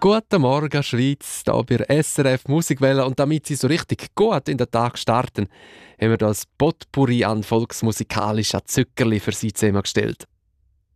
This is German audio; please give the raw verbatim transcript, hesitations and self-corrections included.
Guten Morgen, Schweiz, hier bei S R F Musikwelle. Und damit Sie so richtig gut in den Tag starten, haben wir das Potpourri an volksmusikalischen Zuckerli für Sie zusammengestellt.